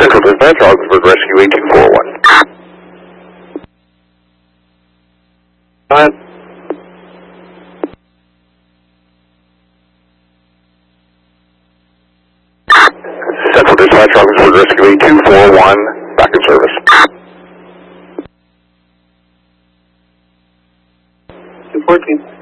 Central Dispatch, Augsburg Rescue 8241. Go ahead. Central Dispatch, Augsburg Rescue 8241, back in service. 214.